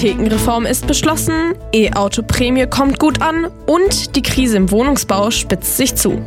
Apothekenreform ist beschlossen, E-Auto-Prämie kommt gut an und die Krise im Wohnungsbau spitzt sich zu.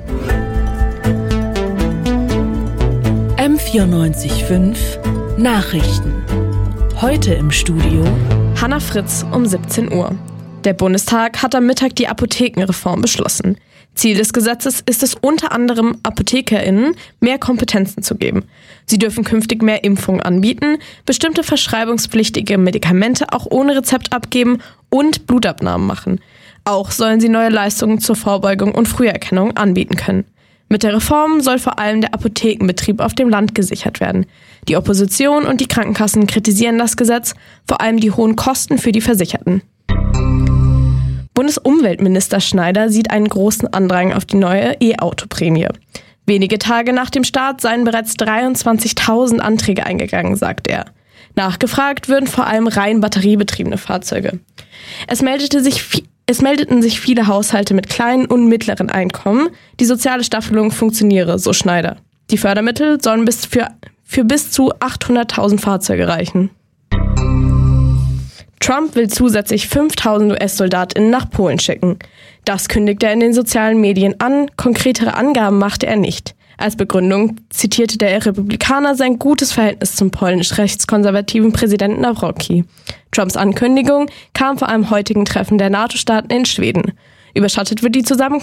M94.5 Nachrichten. Heute im Studio Hannah Fritz um 17 Uhr. Der Bundestag hat am Mittag die Apothekenreform beschlossen. Ziel des Gesetzes ist es unter anderem, ApothekerInnen mehr Kompetenzen zu geben. Sie dürfen künftig mehr Impfungen anbieten, bestimmte verschreibungspflichtige Medikamente auch ohne Rezept abgeben und Blutabnahmen machen. Auch sollen sie neue Leistungen zur Vorbeugung und Früherkennung anbieten können. Mit der Reform soll vor allem der Apothekenbetrieb auf dem Land gesichert werden. Die Opposition und die Krankenkassen kritisieren das Gesetz, vor allem die hohen Kosten für die Versicherten. Bundesumweltminister Schneider sieht einen großen Andrang auf die neue E-Auto-Prämie. Wenige Tage nach dem Start seien bereits 23.000 Anträge eingegangen, sagt er. Nachgefragt würden vor allem rein batteriebetriebene Fahrzeuge. Es meldeten sich viele Haushalte mit kleinen und mittleren Einkommen. Die soziale Staffelung funktioniere, so Schneider. Die Fördermittel sollen für bis zu 800.000 Fahrzeuge reichen. Trump will zusätzlich 5.000 US-SoldatInnen nach Polen schicken. Das kündigte er in den sozialen Medien an, konkretere Angaben machte er nicht. Als Begründung zitierte der Republikaner sein gutes Verhältnis zum polnisch-rechtskonservativen Präsidenten Nawrocki. Trumps Ankündigung kam vor einem heutigen Treffen der NATO-Staaten in Schweden. Überschattet wird die Zusammenkunft